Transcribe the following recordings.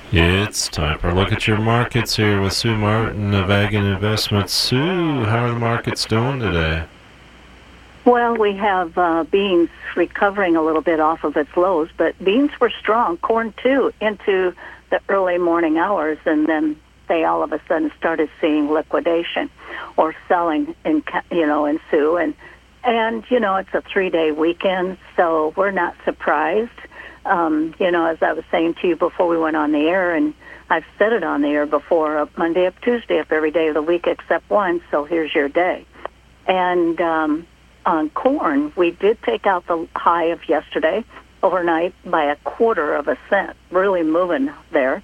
It's time for a look at your markets here with Sue Martin of Ag and Investments. Sue, how are the markets doing today? Well, we have beans recovering a little bit off of its lows, but beans were strong. Corn, too, into the early morning hours, and then they all of a sudden started seeing liquidation or selling, ensue. And it's a 3-day weekend, so we're not surprised. As I was saying to you before we went on the air, and I've said it on the air before, up Monday, up Tuesday, up every day of the week except one, so here's your day. And on corn, we did take out the high of yesterday overnight by 1/4 cent, really moving there.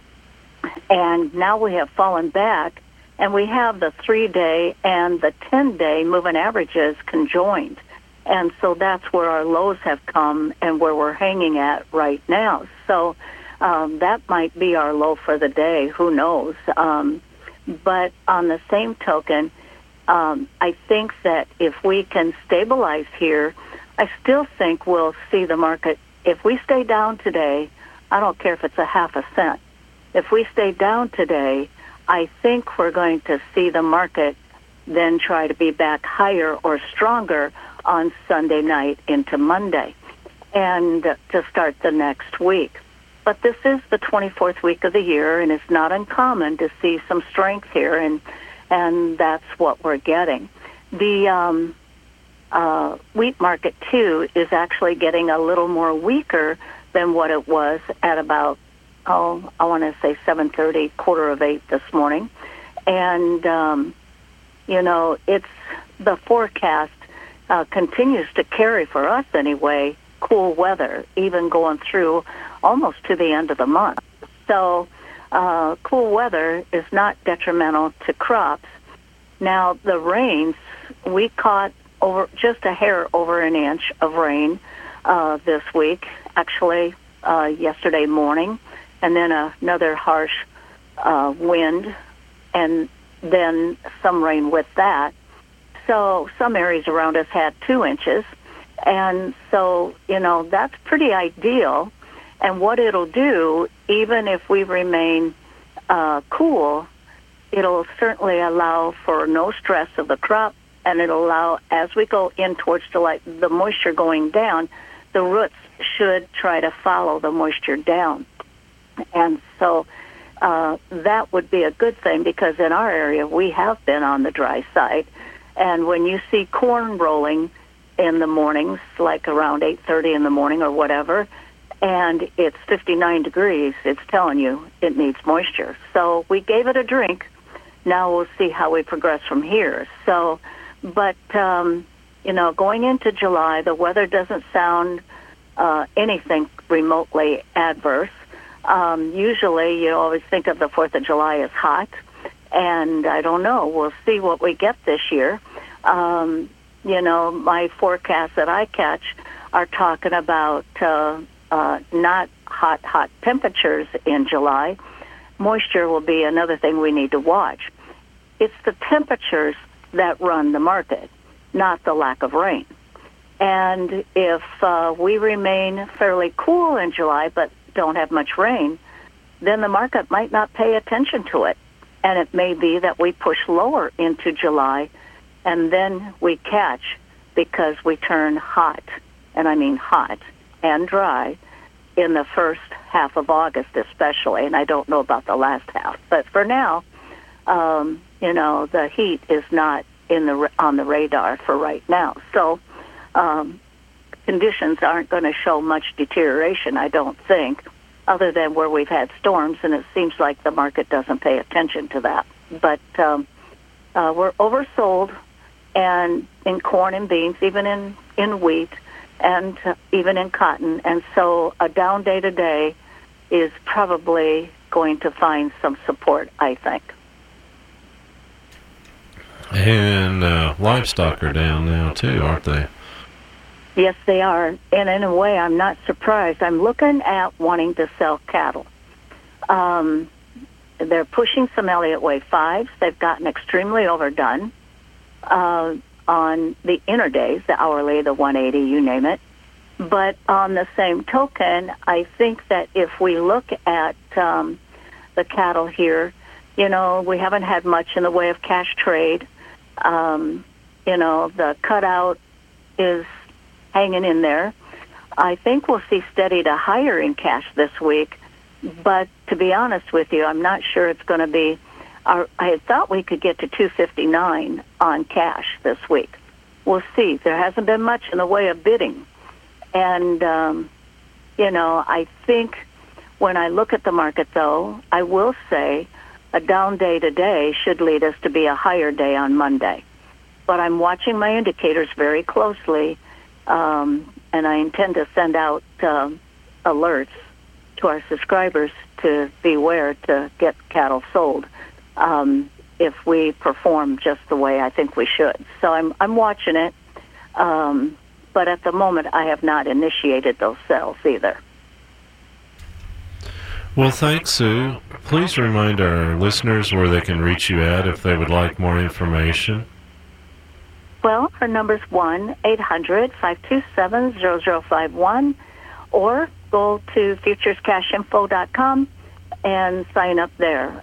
And now we have fallen back, and we have the 3-day and the 10-day moving averages conjoined. And so that's where our lows have come and where we're hanging at right now. So that might be our low for the day. Who knows? But on the same token, I think that if we can stabilize here, I still think we'll see the market. If we stay down today, I don't care if it's 1/2 cent. If we stay down today, I think we're going to see the market then try to be back higher or stronger on Sunday night into Monday and to start the next week. But this is the 24th week of the year, and it's not uncommon to see some strength here, and that's what we're getting. The wheat market, too, is actually getting a little more weaker than what it was at about, I want to say 7:30, 7:45 this morning. And, it's the forecast continues to carry, for us anyway, cool weather, even going through almost to the end of the month. So cool weather is not detrimental to crops. Now, the rains, we caught over just a hair over an inch of rain this week, actually yesterday morning, and then another harsh wind, and then some rain with that. So some areas around us had 2 inches, and so, that's pretty ideal. And what it'll do, even if we remain cool, it'll certainly allow for no stress of the crop, and it'll allow, as we go in towards the moisture going down, the roots should try to follow the moisture down. And so that would be a good thing, because in our area we have been on the dry side. And when you see corn rolling in the mornings, like around 8:30 in the morning or whatever, and it's 59 degrees, it's telling you it needs moisture. So we gave it a drink. Now we'll see how we progress from here. So, but, going into July, the weather doesn't sound anything remotely adverse. Usually you always think of the 4th of July as hot, and I don't know. We'll see what we get this year. My forecasts that I catch are talking about not hot temperatures in July. Moisture will be another thing we need to watch. It's the temperatures that run the market, not the lack of rain. And if we remain fairly cool in July but don't have much rain, then the market might not pay attention to it. And it may be that we push lower into July, and then we catch because we turn hot, and I mean hot and dry, in the first half of August especially, and I don't know about the last half. But for now, the heat is not on the radar for right now. So conditions aren't going to show much deterioration, I don't think, other than where we've had storms, and it seems like the market doesn't pay attention to that. But we're oversold, and in corn and beans, even in wheat, and even in cotton. And so a down day today is probably going to find some support, I think. And livestock are down now, too, aren't they? Yes, they are. And in a way, I'm not surprised. I'm looking at wanting to sell cattle. They're pushing some Elliott Wave 5s. They've gotten extremely overdone on the inner days, the hourly, the 180, you name it. But on the same token, I think that if we look at the cattle here, we haven't had much in the way of cash trade. The cutout is hanging in there. I think we'll see steady to higher in cash this week. But to be honest with you, I'm not sure it's going to be. I had thought we could get to 259 on cash this week. We'll see. There hasn't been much in the way of bidding. And, I think when I look at the market, though, I will say a down day today should lead us to be a higher day on Monday. But I'm watching my indicators very closely, and I intend to send out alerts to our subscribers to beware to get cattle sold if we perform just the way I think we should. So I'm watching it, but at the moment I have not initiated those sales either. Well, thanks, Sue. Please remind our listeners where they can reach you at if they would like more information. Well, our number's 1-800-527-0051, or go to futurescashinfo.com and sign up there.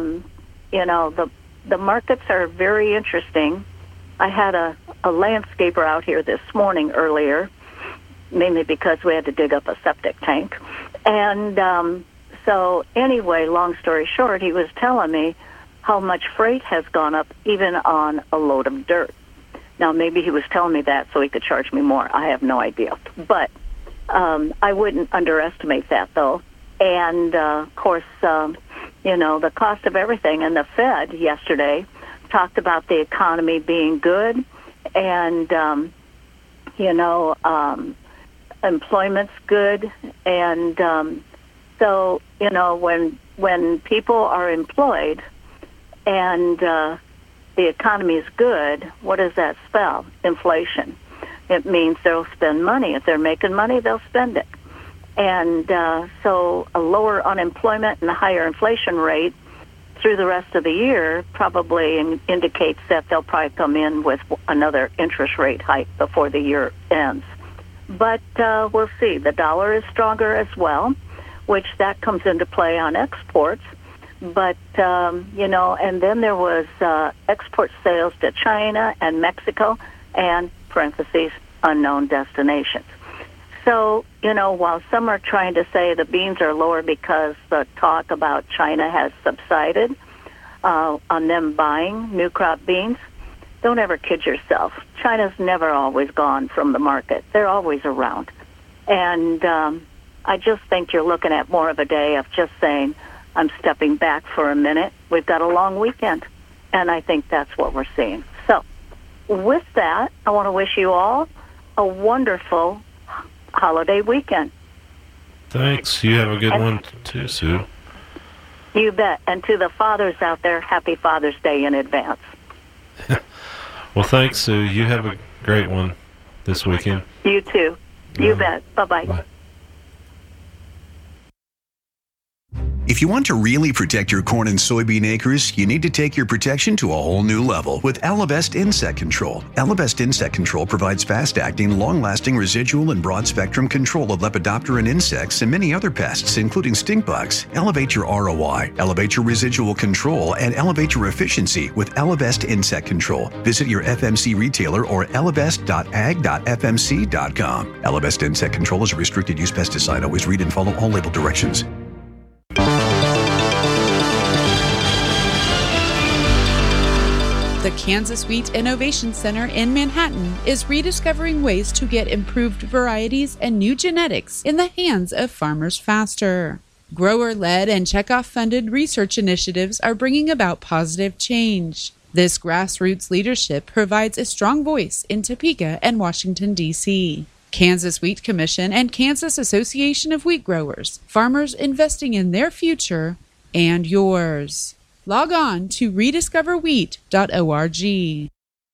The markets are very interesting. I had a landscaper out here this morning earlier, mainly because we had to dig up a septic tank. And so anyway, long story short, he was telling me how much freight has gone up even on a load of dirt. Now, maybe he was telling me that so he could charge me more. I have no idea. But I wouldn't underestimate that, though. And, of course, the cost of everything. And the Fed yesterday talked about the economy being good and, employment's good. And so, when people are employed and the economy is good, what does that spell? Inflation. It means they'll spend money. If they're making money, they'll spend it. And so a lower unemployment and a higher inflation rate through the rest of the year probably indicates that they'll probably come in with another interest rate hike before the year ends. But we'll see. The dollar is stronger as well, which that comes into play on exports. But, and then there was export sales to China and Mexico and, parentheses, unknown destinations. So, while some are trying to say the beans are lower because the talk about China has subsided on them buying new crop beans, don't ever kid yourself. China's never always gone from the market. They're always around. And I just think you're looking at more of a day of just saying, I'm stepping back for a minute. We've got a long weekend, and I think that's what we're seeing. So with that, I want to wish you all a wonderful holiday weekend. Thanks. You have a good one too, Sue. You bet. And to the fathers out there, happy Father's Day in advance. Well, thanks, Sue. You have a great one this weekend. You too. You bet. Bye-bye. Bye. If you want to really protect your corn and soybean acres, you need to take your protection to a whole new level with Elevest Insect Control. Elevest Insect Control provides fast-acting, long-lasting residual and broad-spectrum control of Lepidopteran insects and many other pests, including stink bugs. Elevate your ROI, elevate your residual control, and elevate your efficiency with Elevest Insect Control. Visit your FMC retailer or elevest.ag.fmc.com. Elevest Insect Control is a restricted use pesticide. Always read and follow all label directions. The Kansas Wheat Innovation Center in Manhattan is rediscovering ways to get improved varieties and new genetics in the hands of farmers faster. Grower-led and checkoff-funded research initiatives are bringing about positive change. This grassroots leadership provides a strong voice in Topeka and Washington, D.C. Kansas Wheat Commission and Kansas Association of Wheat Growers, farmers investing in their future and yours. Log on to rediscoverwheat.org.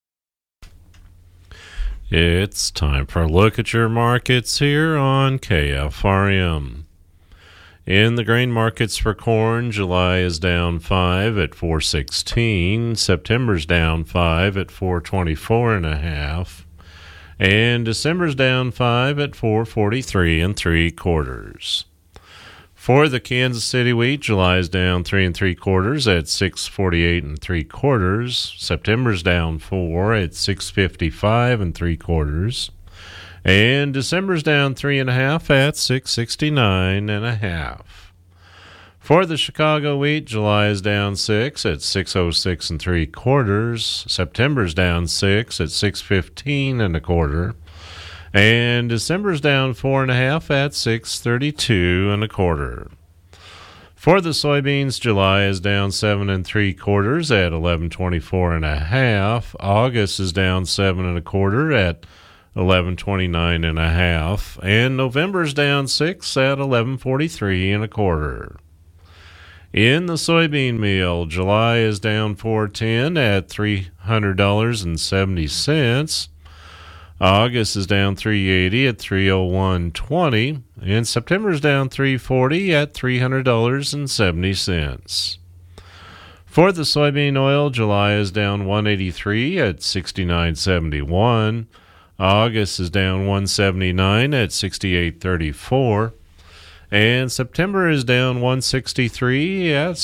It's time for a look at your markets here on KFRM. In the grain markets for corn, July is down 5 at 416. September's down 5 at 424.5. And December's down 5 at 443 3/4. For the Kansas City wheat, July is down 3 3/4 at 648 3/4. September's down 4 at 655 3/4. And December's down 3.5 at 669 1/2. For the Chicago wheat, July is down 6 at 606 3/4. September's down 6 at 615 1/4. And December's down 4.5 at 632 1/4. For the soybeans, July is down 7 3/4 at 1124 1/2. August is down 7 1/4 at 1129 1/2. And November's down 6 at 1143 1/4. In the soybean meal, July is down 410 at $300.70. August is down 380 at 301.20, and September is down 340 at $300.70. For the soybean oil, July is down 183 at 69.71. August is down 179 at 68.34, and September is down 163 at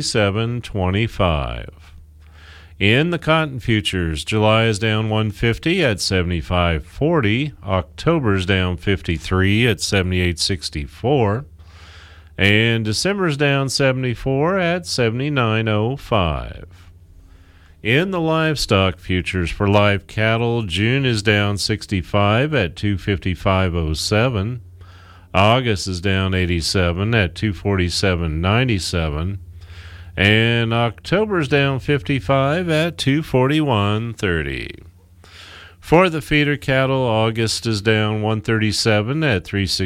67.25. In the cotton futures, July is down 150 at 75.40. October's down 53 at 78.64. And December's down 74 at 79.05. In the livestock futures for live cattle, June is down 65 at 255.07. August is down 87 at 247.97. And October's down 55 at 241.30. For the feeder cattle, August is down 137 at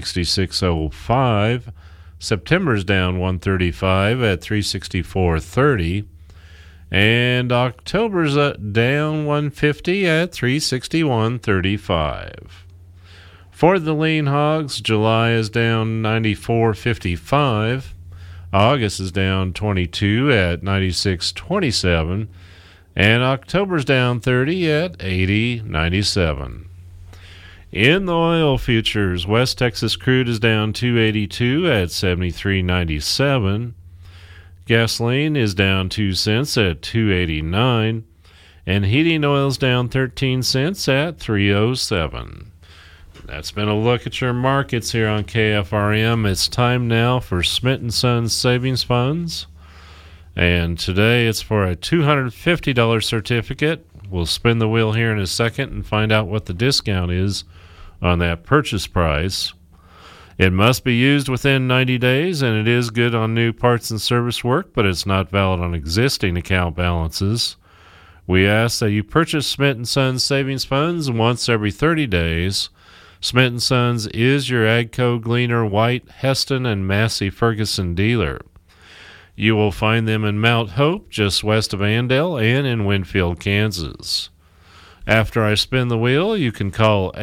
366.05. September's down 135 at 364.30. And October's down 150 at 361.35. For the lean hogs, July is down 94.55. August is down 22 at 96.27, and October's down 30 at 80.97. In the oil futures, West Texas crude is down 282 at 73.97. Gasoline is down 2 cents at 2.89, and heating oil is down 13 cents at 3.07. That's been a look at your markets here on KFRM. It's time now for Smith & Sons Savings Funds. And today it's for a $250 certificate. We'll spin the wheel here in a second and find out what the discount is on that purchase price. It must be used within 90 days, and it is good on new parts and service work, but it's not valid on existing account balances. We ask that you purchase Smith & Sons Savings Funds once every 30 days. Smith & Sons is your AGCO, Gleaner, White, Heston, and Massey Ferguson dealer. You will find them in Mount Hope, just west of Andale, and in Winfield, Kansas. After I spin the wheel, you can call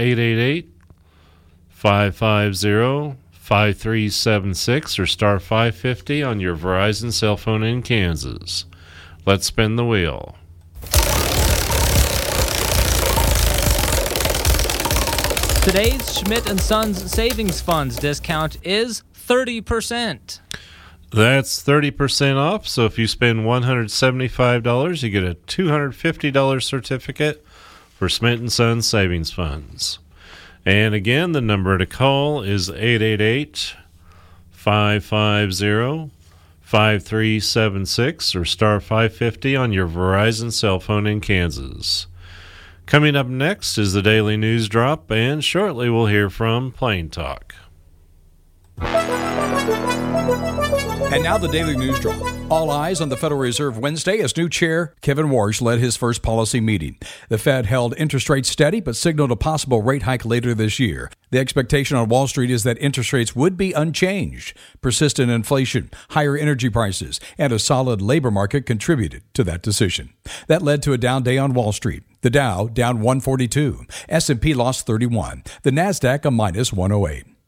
888-550-5376 or star 550 on your Verizon cell phone in Kansas. Let's spin the wheel. Today's Schmidt & Sons Savings Funds discount is 30%. That's 30% off, so if you spend $175, you get a $250 certificate for Smith & Sons Savings Funds. And again, the number to call is 888-550-5376 or star 550 on your Verizon cell phone in Kansas. Coming up next is the Daily News Drop, and shortly we'll hear from Plain Talk. And now the Daily News Drop. All eyes on the Federal Reserve Wednesday as new chair Kevin Warsh led his first policy meeting. The Fed held interest rates steady but signaled a possible rate hike later this year. The expectation on Wall Street is that interest rates would be unchanged. Persistent inflation, higher energy prices, and a solid labor market contributed to that decision. That led to a down day on Wall Street. The Dow down 142. S&P lost 31. The Nasdaq a minus 108.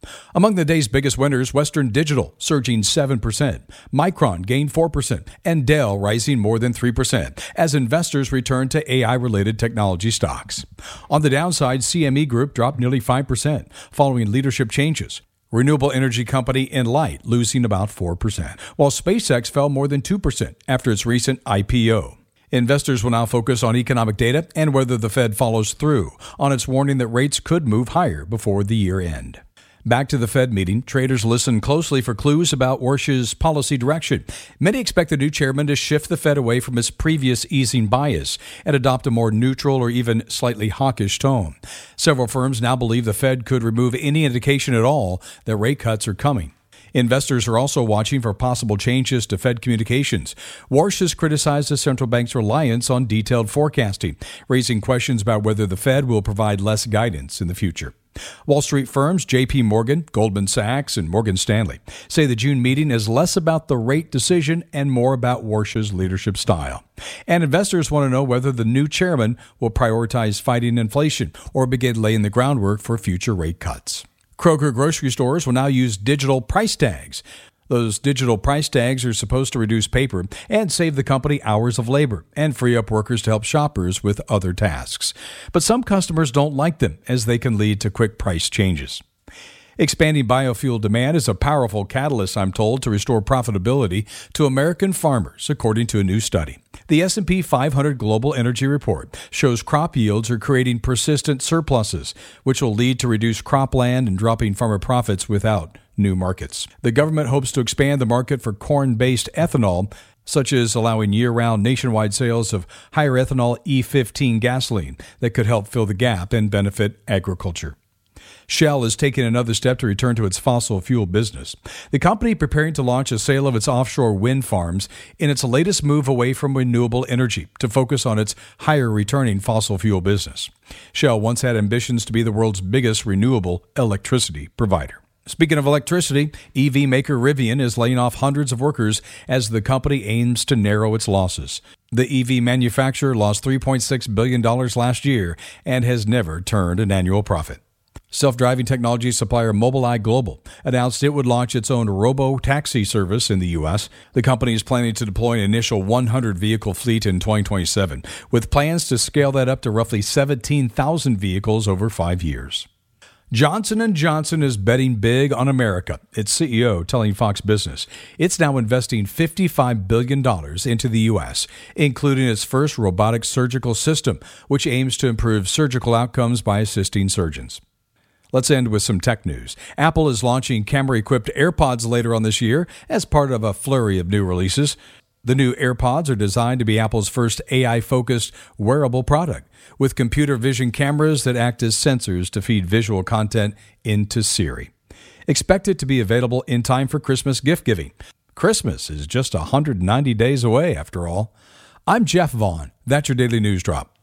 Among the day's biggest winners, Western Digital surging 7%, Micron gained 4%, and Dell rising more than 3% as investors return to AI-related technology stocks. On the downside, CME Group dropped nearly 5% following leadership changes. Renewable energy company Enlight losing about 4%, while SpaceX fell more than 2% after its recent IPO. Investors will now focus on economic data and whether the Fed follows through on its warning that rates could move higher before the year end. Back to the Fed meeting, traders listen closely for clues about Warsh's policy direction. Many expect the new chairman to shift the Fed away from its previous easing bias and adopt a more neutral or even slightly hawkish tone. Several firms now believe the Fed could remove any indication at all that rate cuts are coming. Investors are also watching for possible changes to Fed communications. Warsh has criticized the central bank's reliance on detailed forecasting, raising questions about whether the Fed will provide less guidance in the future. Wall Street firms J.P. Morgan, Goldman Sachs, and Morgan Stanley say the June meeting is less about the rate decision and more about Warsh's leadership style. And investors want to know whether the new chairman will prioritize fighting inflation or begin laying the groundwork for future rate cuts. Kroger grocery stores will now use digital price tags. Those digital price tags are supposed to reduce paper and save the company hours of labor and free up workers to help shoppers with other tasks. But some customers don't like them as they can lead to quick price changes. Expanding biofuel demand is a powerful catalyst, I'm told, to restore profitability to American farmers, according to a new study. The S&P 500 Global Energy Report shows crop yields are creating persistent surpluses, which will lead to reduced cropland and dropping farmer profits without new markets. The government hopes to expand the market for corn-based ethanol, such as allowing year-round nationwide sales of higher ethanol E15 gasoline that could help fill the gap and benefit agriculture. Shell is taking another step to return to its fossil fuel business. The company preparing to launch a sale of its offshore wind farms in its latest move away from renewable energy to focus on its higher returning fossil fuel business. Shell once had ambitions to be the world's biggest renewable electricity provider. Speaking of electricity, EV maker Rivian is laying off hundreds of workers as the company aims to narrow its losses. The EV manufacturer lost $3.6 billion last year and has never turned an annual profit. Self-driving technology supplier Mobileye Global announced it would launch its own robo-taxi service in the U.S. The company is planning to deploy an initial 100-vehicle fleet in 2027, with plans to scale that up to roughly 17,000 vehicles over 5 years. Johnson & Johnson is betting big on America, its CEO telling Fox Business. It's now investing $55 billion into the U.S., including its first robotic surgical system, which aims to improve surgical outcomes by assisting surgeons. Let's end with some tech news. Apple is launching camera-equipped AirPods later on this year as part of a flurry of new releases. The new AirPods are designed to be Apple's first AI-focused wearable product, with computer vision cameras that act as sensors to feed visual content into Siri. Expect it to be available in time for Christmas gift giving. Christmas is just 190 days away, after all. I'm Jeff Vaughn. That's your Daily News Drop.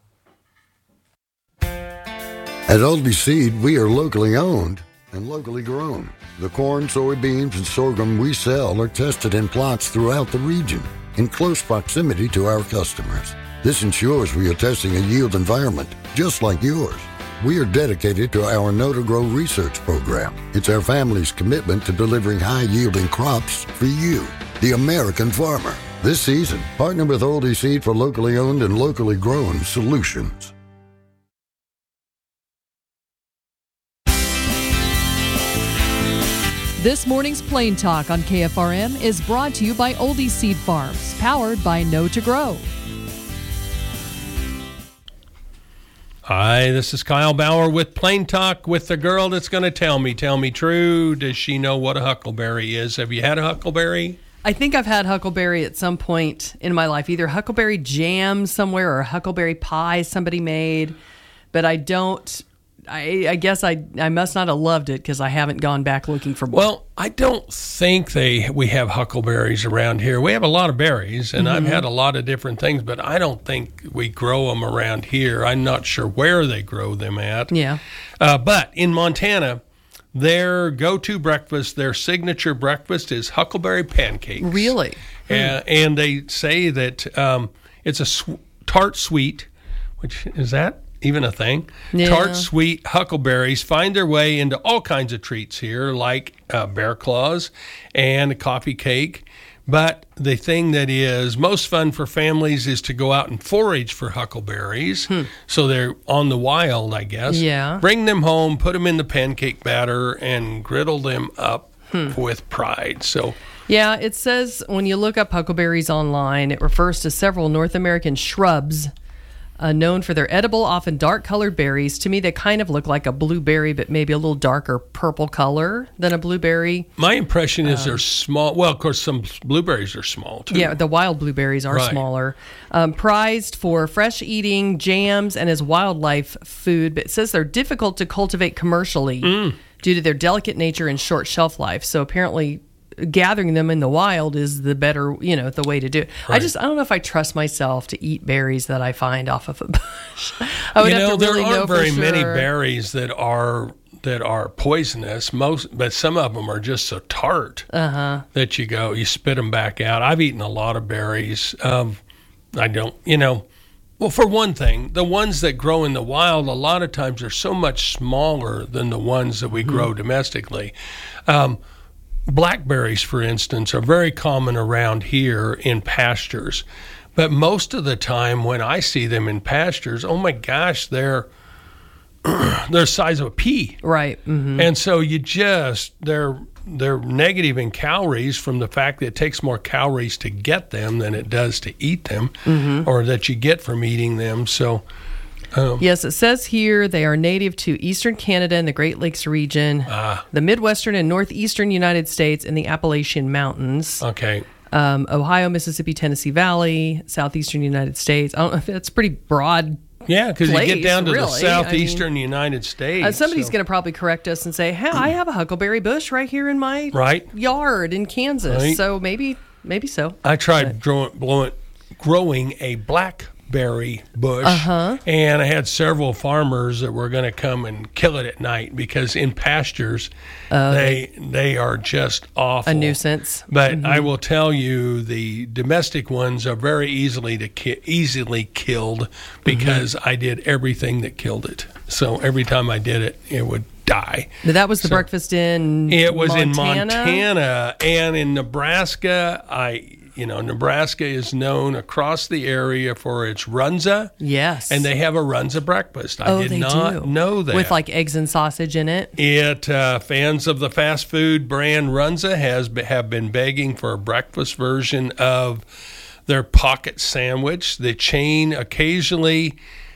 At Oldie Seed, we are locally owned and locally grown. The corn, soybeans, and sorghum we sell are tested in plots throughout the region in close proximity to our customers. This ensures we are testing a yield environment just like yours. We are dedicated to our Know to Grow research program. It's our family's commitment to delivering high-yielding crops for you, the American farmer. This season, partner with Oldie Seed for locally owned and locally grown solutions. This morning's Plain Talk on KFRM is brought to you by Oldie Seed Farms, powered by Know to Grow. Hi, this is Kyle Bauer with Plain Talk with the girl that's going to tell me true. Does she know what a huckleberry is? Have you had a huckleberry? I think I've had huckleberry at some point in my life, either huckleberry jam somewhere or huckleberry pie somebody made, but I don't. I guess I must not have loved it because I haven't gone back looking for more. Well, I don't think we have huckleberries around here. We have a lot of berries, and I've had a lot of different things, but I don't think we grow them around here. I'm not sure where they grow them at. Yeah. But in Montana, their go-to breakfast, their signature breakfast is huckleberry pancakes. Really? And they say that it's a tart sweet, which is that even a thing. Yeah. Tart, sweet huckleberries find their way into all kinds of treats here, like bear claws and a coffee cake. But the thing that is most fun for families is to go out and forage for huckleberries. So they're on the wild, I guess. Yeah. Bring them home, put them in the pancake batter, and griddle them up with pride. So, yeah, it says when you look up huckleberries online, it refers to several North American shrubs known for their edible, often dark-colored berries. To me, they kind of look like a blueberry, but maybe a little darker purple color than a blueberry. my impression is they're small. Well, of course, some blueberries are small, too. Yeah, the wild blueberries are Right. smaller. Prized for fresh eating, jams, and as wildlife food. But it says they're difficult to cultivate commercially due to their delicate nature and short shelf life. So apparently gathering them in the wild is the better, the way to do it. Right. I don't know if I trust myself to eat berries that I find off of a bush. I would have to there really know aren't for very many sure. berries that are poisonous. But some of them are just so tart that you spit them back out. I've eaten a lot of berries. I don't, well, for one thing, the ones that grow in the wild, a lot of times are so much smaller than the ones that we grow domestically. Blackberries, for instance, are very common around here in pastures. But most of the time when I see them in pastures, oh my gosh, they're the size of a pea. Right. Mm-hmm. And so they're negative in calories from the fact that it takes more calories to get them than it does to eat them, or that you get from eating them. So yes, it says here they are native to eastern Canada and the Great Lakes region, the Midwestern and Northeastern United States, and the Appalachian Mountains. Okay. Ohio, Mississippi, Tennessee Valley, southeastern United States. I don't know if it's pretty broad. Yeah, because you get down to the really. southeastern United States. Somebody's going to probably correct us and say, hey, I have a huckleberry bush right here in my yard in Kansas. Right. So maybe so. I tried growing a blackberry bush, and I had several farmers that were going to come and kill it at night because in pastures they are just awful. A nuisance. But I will tell you, the domestic ones are very easily killed because I did everything that killed it. So every time I did it, it would die. But that was the breakfast in It was Montana? in Montana, and in Nebraska. Nebraska is known across the area for its runza. Yes. And they have a runza breakfast. I did they not do. know that. With like eggs and sausage in it. Fans of the fast food brand Runza have been begging for a breakfast version of their pocket sandwich. The chain occasionally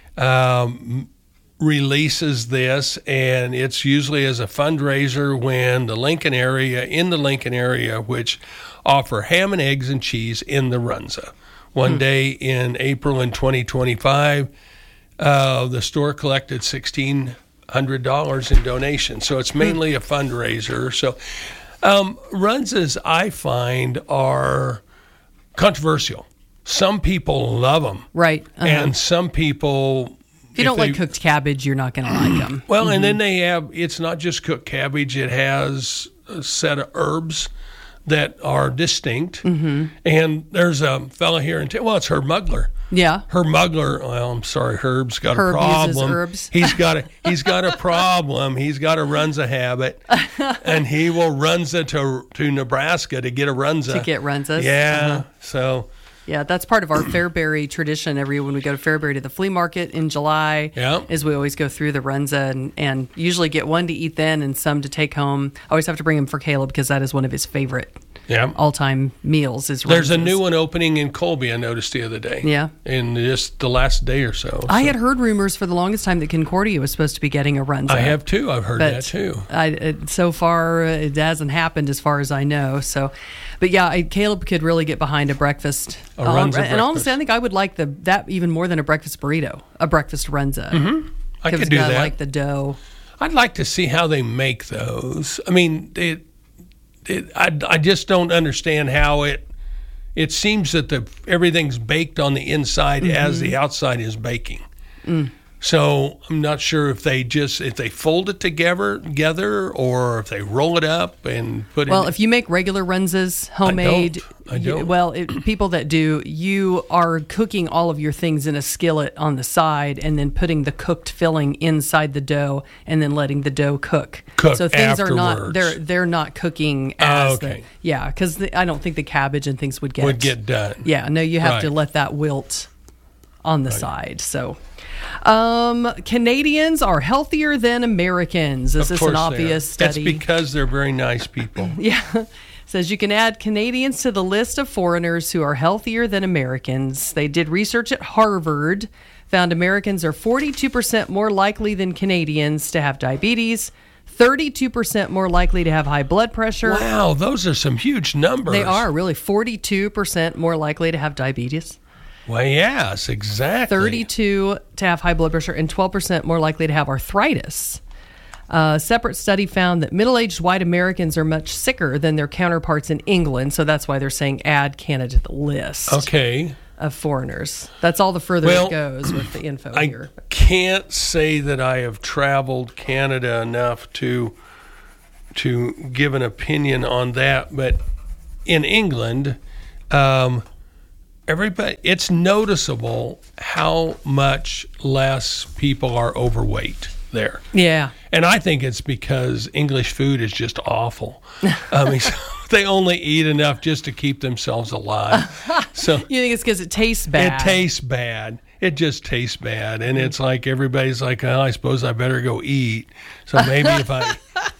releases this, and it's usually as a fundraiser when the Lincoln area, which offer ham and eggs and cheese in the Runza. One day in April in 2025, the store collected $1,600 in donations. So it's mainly a fundraiser. So Runzas, I find, are controversial. Some people love them. Right. And some people... If you don't like cooked cabbage, you're not going to like them. Well, and then they have, it's not just cooked cabbage, it has a set of herbs that are distinct. And there's a fella here in town, it's Herb Mugler. Yeah. Herb Mugler, well, I'm sorry, Herb's got Herb a problem. uses herbs. He's got a problem. He's got a Runza habit, and he will Runza to Nebraska to get a Runza. To get Runzas. Yeah, so... Yeah, that's part of our Fairbury tradition. When we go to Fairbury to the flea market in July, is we always go through the Runza and usually get one to eat then and some to take home. I always have to bring him for Caleb because that is one of his favorite all-time meals. Is There's a Runzas. new one opening in Colby, I noticed the other day. Yeah. In just the last day or so. I had heard rumors for the longest time that Concordia was supposed to be getting a Runza. I have too. I've heard that too. So far, it hasn't happened as far as I know. So, but yeah, Caleb could really get behind a breakfast. A Runza and honestly, I think I would like that even more than a breakfast burrito, a breakfast Runza. I could do that. I like the dough. I'd like to see how they make those. I mean, I just don't understand how it seems that everything's baked on the inside as the outside is baking. So I'm not sure if they fold it together or if they roll it up and put it. Well, if you make regular runses, homemade, I don't. People that do, you are cooking all of your things in a skillet on the side and then putting the cooked filling inside the dough and then letting the dough cook. So things afterwards. are not they're not cooking as okay. because I don't think the cabbage and things would get done. Yeah, no, you have to Right. let that wilt on the side. So. Canadians are healthier than Americans. Is Of this course an they are. obvious study? That's because they're very nice people. Yeah. Says you can add Canadians to the list of foreigners who are healthier than Americans. They did research at Harvard, found Americans are 42% more likely than Canadians to have diabetes, 32% more likely to have high blood pressure. Wow, those are some huge numbers. They are really 42% more likely to have diabetes. Well, yes, exactly. 32 to have high blood pressure, and 12% more likely to have arthritis. A separate study found that middle-aged white Americans are much sicker than their counterparts in England, so that's why they're saying add Canada to the list of foreigners. That's all the further it goes with the info here. I can't say that I have traveled Canada enough to give an opinion on that, but in England, it's noticeable how much less people are overweight there. Yeah. And I think it's because English food is just awful. I mean, they only eat enough just to keep themselves alive. So you think it's because it tastes bad? It tastes bad. It just tastes bad. And it's like everybody's like, oh, I suppose I better go eat. So maybe if I...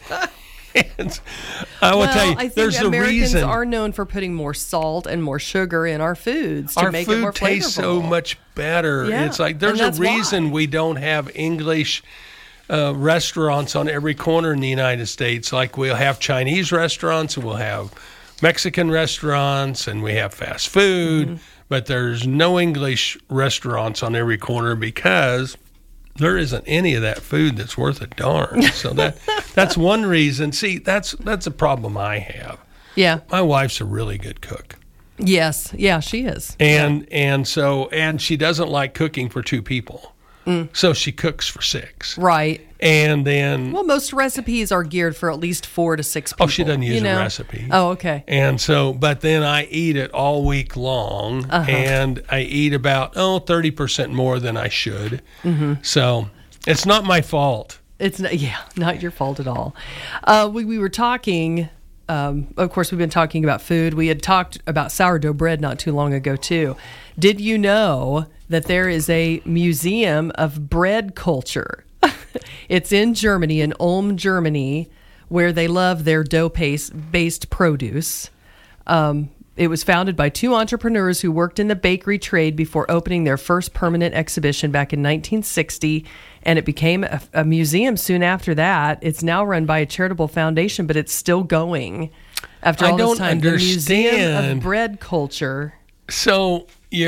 I will tell you, I think there's a Americans reason. are known for putting more salt and more sugar in our foods to make it more flavorful. Our food tastes so much better. Yeah, it's like there's a reason we don't have English restaurants on every corner in the United States. Like we'll have Chinese restaurants, and we'll have Mexican restaurants, and we have fast food, but there's no English restaurants on every corner because there isn't any of that food that's worth a darn. So that's one reason. See, that's a problem I have. Yeah. My wife's a really good cook. Yes. Yeah, she is. And she doesn't like cooking for 2 people. So she cooks for 6. Right. And then... Well, most recipes are geared for at least 4 to 6 people. Oh, she doesn't use a recipe. Oh, okay. And so, but then I eat it all week long, and I eat about, 30% more than I should. So it's not my fault. It's not your fault at all. We were talking... of course, we've been talking about food. We had talked about sourdough bread not too long ago, too. Did you know that there is a museum of bread culture? It's in Germany, in Ulm, Germany, where they love their dough-based produce. It was founded by 2 entrepreneurs who worked in the bakery trade before opening their first permanent exhibition back in 1960, and it became a museum soon after that. It's now run by a charitable foundation, but it's still going after all this time. Understand. The Museum of Bread Culture. So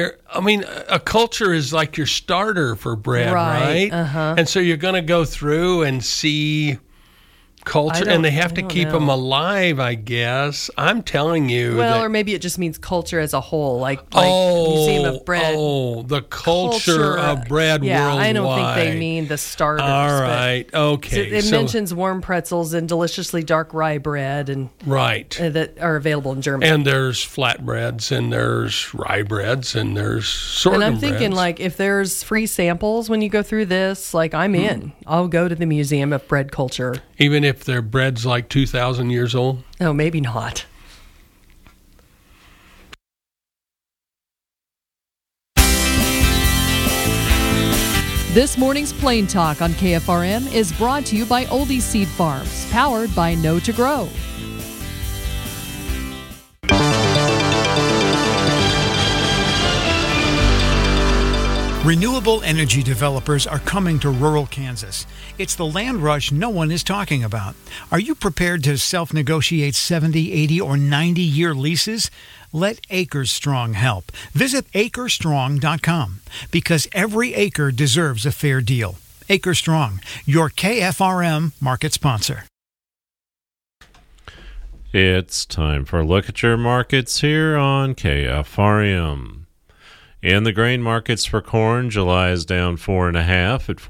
a culture is like your starter for bread, right? And so you're going to go through and see culture, and they have to keep them alive, I guess. I'm telling you. Well, or maybe it just means culture as a whole, like Museum of Bread. Oh, the culture of bread worldwide. I don't think they mean the starters. All right, okay. It mentions warm pretzels and deliciously dark rye bread, and that are available in Germany. And there's flatbreads, and there's rye breads, and there's sorghum breads. And I'm thinking, breads. like, if there's free samples when you go through this, like, I'm in. I'll go to the Museum of Bread Culture. Even if their bread's like 2,000 years old? No, maybe not. This morning's Plain Talk on KFRM is brought to you by Oldie Seed Farms, powered by Know to Grow. Renewable energy developers are coming to rural Kansas. It's the land rush no one is talking about. Are you prepared to self-negotiate 70, 80, or 90-year leases? Let Acres Strong help. Visit acrestrong.com because every acre deserves a fair deal. Acres Strong, your KFRM market sponsor. It's time for a look at your markets here on KFRM. In the grain markets for corn, July is down 4.5 at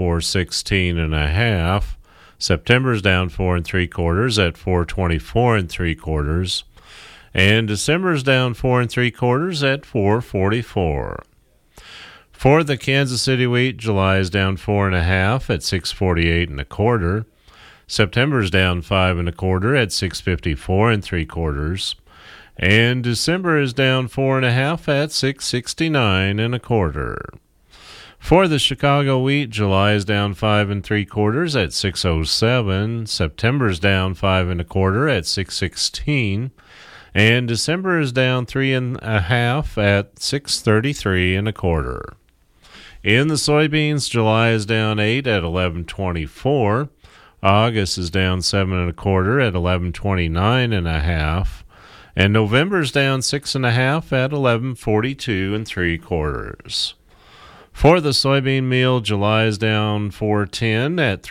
416.5. September is down 4 3/4 at 424 3/4, and December is down 4 3/4 at 444. For the Kansas City wheat, July is down 4.5 at 648 1/4. September is down 5 1/4 at 654 3/4. And December is down 4.5 at 669 1/4. For the Chicago wheat, July is down 5 3/4 at 607. September is down 5 1/4 at 616, and December is down 3.5 at 633 1/4. In the soybeans, July is down 8 at 1124. August is down 7 1/4 at 1129 1/2. And November's down 6.5 at 1142 3/4. For the soybean meal, July is down 410 at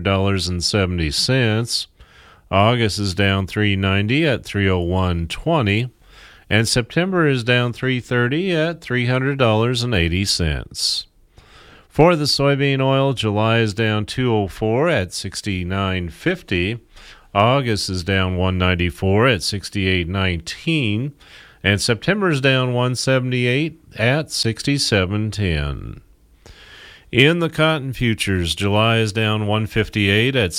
$300.70. August is down 390 at 301.20, and September is down 330 at $300.80. For the soybean oil, July is down 204 at 69.50. August is down 194 at 68.19, and September is down 178 at 67.10. In the cotton futures, July is down 158 at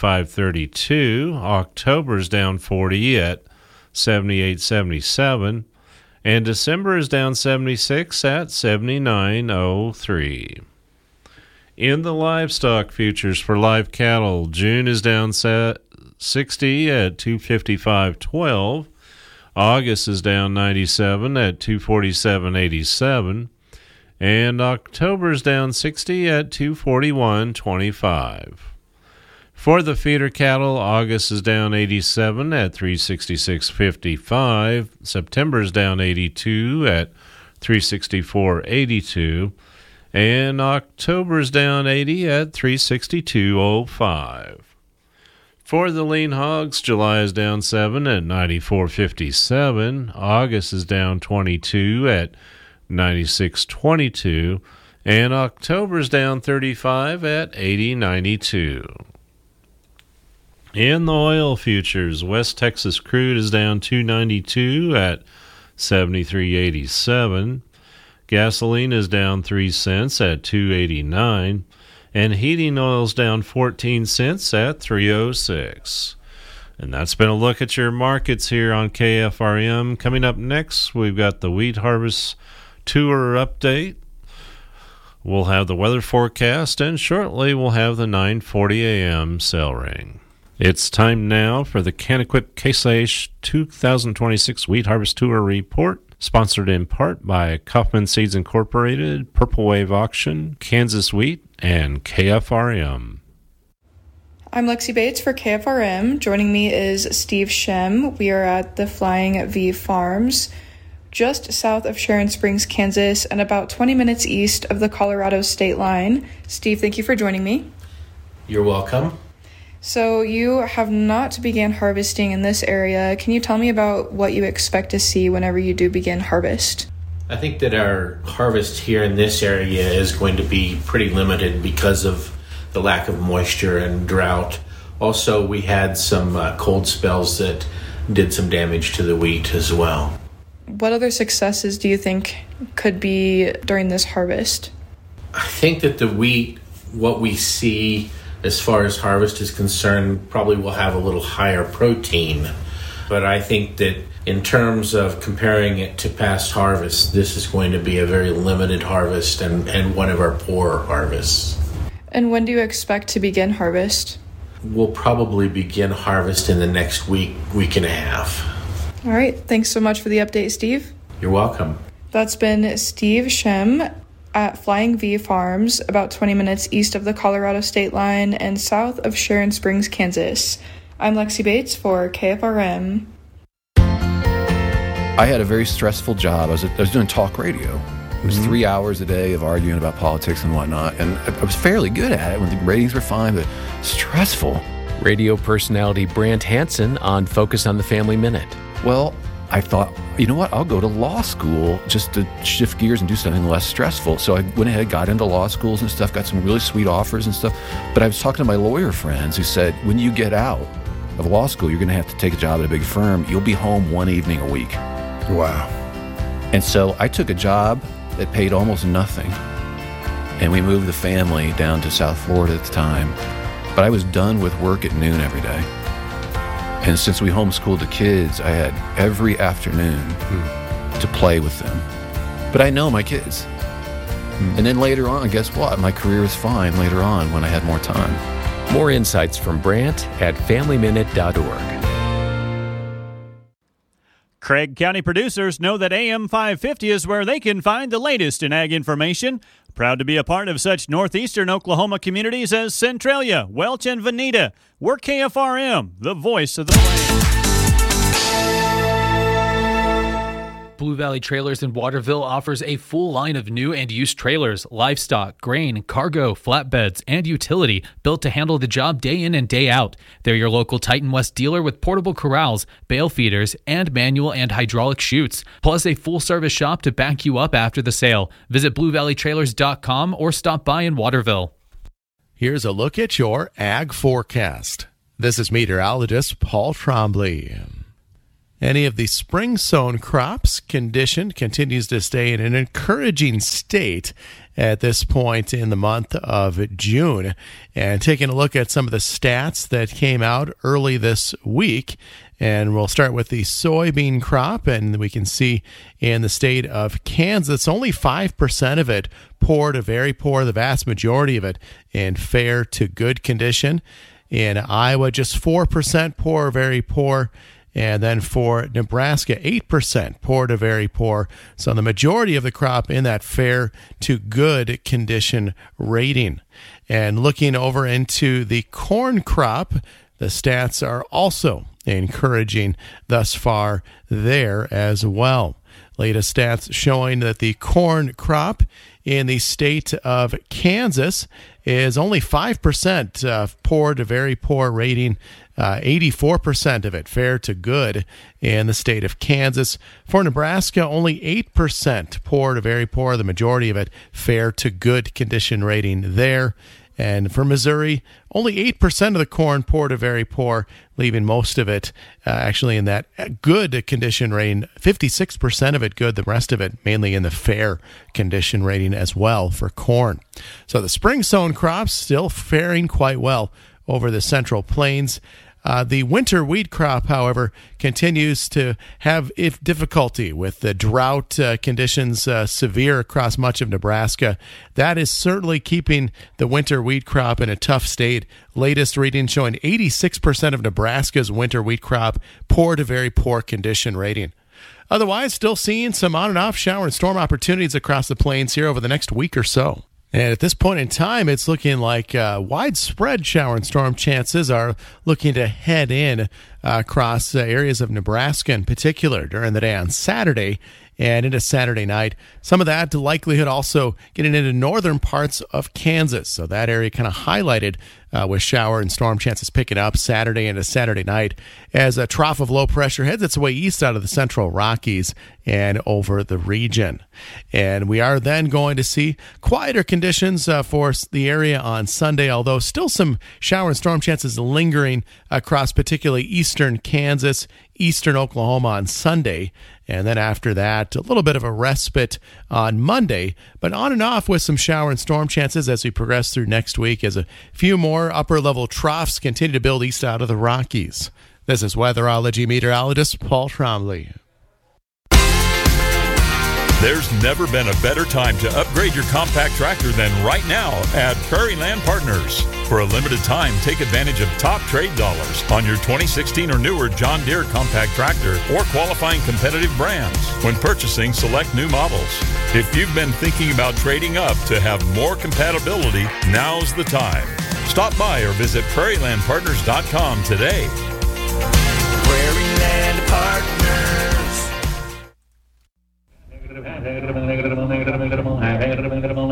75.32. October is down 40 at 78.77, and December is down 76 at 79.03. In the livestock futures for live cattle, June is down 60 at 255.12. August is down 97 at 247.87, and October is down 60 at 241.25. For the feeder cattle, August is down 87 at 366.55. September is down 82 at 364.82, and October is down 80 at 362.05. For the lean hogs, July is down 7 at 94.57. August is down 22 at 96.22. And October is down 35 at 80.92. In the oil futures, West Texas crude is down 292 at 73.87. Gasoline is down 3 cents at 2.89. And heating oil's down 14 cents at 3.06. And that's been a look at your markets here on KFRM. Coming up next, we've got the wheat harvest tour update. We'll have the weather forecast, and shortly we'll have the 9:40 a.m. sell ring. It's time now for the Can-Equip Case IH 2026 Wheat Harvest Tour Report, sponsored in part by Kaufman Seeds Incorporated, Purple Wave Auction, Kansas Wheat, and KFRM. I'm Lexi Bates for KFRM. Joining me is Steve Shem. We are at the Flying V Farms, just south of Sharon Springs, Kansas, and about 20 minutes east of the Colorado state line. Steve, thank you for joining me. You're welcome. So you have not began harvesting in this area. Can you tell me about what you expect to see whenever you do begin harvest? I think that our harvest here in this area is going to be pretty limited because of the lack of moisture and drought. Also, we had some cold spells that did some damage to the wheat as well. What other successes do you think could be during this harvest? I think that the wheat, what we see as far as harvest is concerned, probably will have a little higher protein. But I think that in terms of comparing it to past harvests, this is going to be a very limited harvest and one of our poorer harvests. And when do you expect to begin harvest? We'll probably begin harvest in the next week and a half. All right. Thanks so much for the update, Steve. You're welcome. That's been Steve Shem at Flying V Farms, about 20 minutes east of the Colorado state line and south of Sharon Springs, Kansas. I'm Lexi Bates for KFRM. I had a very stressful job. I was doing talk radio. It was 3 hours a day of arguing about politics and whatnot, and I was fairly good at it when the ratings were fine, but stressful. Radio personality Brant Hansen on Focus on the Family Minute. Well, I thought, you know what, I'll go to law school just to shift gears and do something less stressful. So I went ahead, got into law schools and stuff, got some really sweet offers and stuff. But I was talking to my lawyer friends who said, when you get out of law school, you're going to have to take a job at a big firm. You'll be home one evening a week. Wow. And so I took a job that paid almost nothing. And we moved the family down to South Florida at the time. But I was done with work at noon every day. And since we homeschooled the kids, I had every afternoon to play with them. But I know my kids. And then later on, guess what? My career was fine later on when I had more time. More insights from Brant at FamilyMinute.org. Craig County producers know that AM 550 is where they can find the latest in ag information. Proud to be a part of such northeastern Oklahoma communities as Centralia, Welch, and Veneta. We're KFRM, the voice of the plains. Blue Valley Trailers in Waterville offers a full line of new and used trailers, livestock, grain, cargo, flatbeds, and utility built to handle the job day in and day out. They're your local Titan West dealer with portable corrals, bale feeders, and manual and hydraulic chutes, plus a full-service shop to back you up after the sale. Visit BlueValleyTrailers.com or stop by in Waterville. Here's a look at your ag forecast. This is meteorologist Paul Trombley. Any of the spring-sown crops condition continues to stay in an encouraging state at this point in the month of June. And taking a look at some of the stats that came out early this week, and we'll start with the soybean crop, and we can see in the state of Kansas, only 5% of it poor to very poor, the vast majority of it in fair to good condition. In Iowa, just 4% poor, very poor. And then for Nebraska, 8% poor to very poor. So the majority of the crop in that fair to good condition rating. And looking over into the corn crop, the stats are also encouraging thus far there as well. Latest stats showing that the corn crop in the state of Kansas is only 5% poor to very poor rating, 84% of it fair to good in the state of Kansas. For Nebraska, only 8% poor to very poor, the majority of it fair to good condition rating there. And for Missouri, only 8% of the corn poor to very poor, leaving most of it actually in that good condition rating, 56% of it good, the rest of it mainly in the fair condition rating as well for corn. So the spring sown crops still faring quite well over the Central Plains. The winter wheat crop, however, continues to have difficulty with the drought conditions severe across much of Nebraska. That is certainly keeping the winter wheat crop in a tough state. Latest reading showing 86% of Nebraska's winter wheat crop poor to very poor condition rating. Otherwise, still seeing some on and off shower and storm opportunities across the plains here over the next week or so. And at this point in time, it's looking like widespread shower and storm chances are looking to head in across areas of Nebraska in particular during the day on Saturday and into Saturday night. Some of that likelihood also getting into northern parts of Kansas. So that area kind of highlighted with shower and storm chances picking up Saturday into Saturday night as a trough of low pressure heads its way east out of the central Rockies and over the region. And we are then going to see quieter conditions for the area on Sunday, although still some shower and storm chances lingering across particularly eastern Kansas, eastern Oklahoma on Sunday. And then after that, a little bit of a respite on Monday, but on and off with some shower and storm chances as we progress through next week as a few more upper-level troughs continue to build east out of the Rockies. This is weatherology meteorologist Paul Trombley. There's never been a better time to upgrade your compact tractor than right now at Prairie Land Partners. For a limited time, take advantage of top trade dollars on your 2016 or newer John Deere compact tractor or qualifying competitive brands when purchasing select new models. If you've been thinking about trading up to have more compatibility, now's the time. Stop by or visit prairielandpartners.com today. Prairie Land Partners. Welcome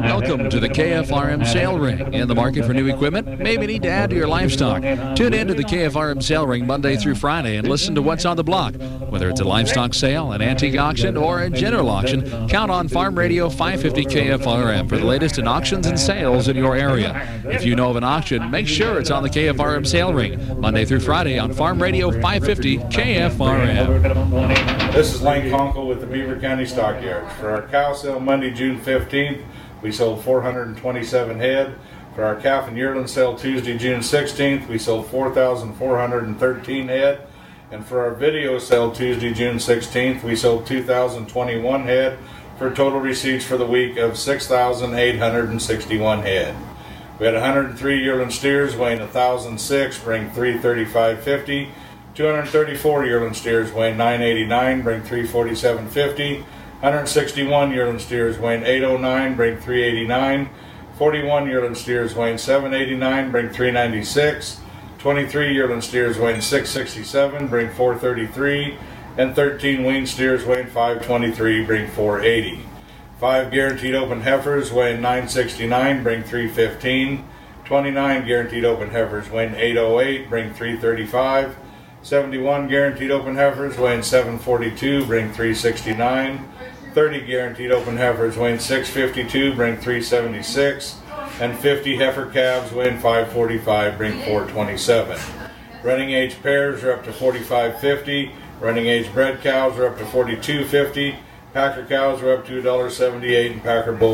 Welcome to the KFRM Sale Ring. In the market for new equipment? Maybe need to add to your livestock. Tune in to the KFRM Sale Ring Monday through Friday and listen to what's on the block. Whether it's a livestock sale, an antique auction, or a general auction, count on Farm Radio 550 KFRM for the latest in auctions and sales in your area. If you know of an auction, make sure it's on the KFRM Sale Ring Monday through Friday on Farm Radio 550 KFRM. This is Lane Conkle with the Beaver County Stockyards. For our cow sale Monday, June 15th, we sold 427 head. For our calf and yearling sale Tuesday, June 16th, we sold 4,413 head. And for our video sale Tuesday, June 16th, we sold 2,021 head for total receipts for the week of 6,861 head. We had 103 yearling steers weighing 1,006, bring 335.50. 234 yearling steers weighing 989, bring 347.50. 161 yearling steers weighing 809, bring 389. 41 yearling steers weighing 789, bring 396. 23 yearling steers weighing 667, bring 433. And 13 weaned steers weighing 523, bring 480. 5 guaranteed open heifers weighing 969, bring 315. 29 guaranteed open heifers weighing 808, bring 335. 71 guaranteed open heifers weighing 742, bring 369. 30 guaranteed open heifers weighing 652, bring 376. And 50 heifer calves weighing 545, bring 427. Running age pairs are up to 45.50. Running age bred cows are up to 42.50. Packer cows are up to $1.78, and Packer bulls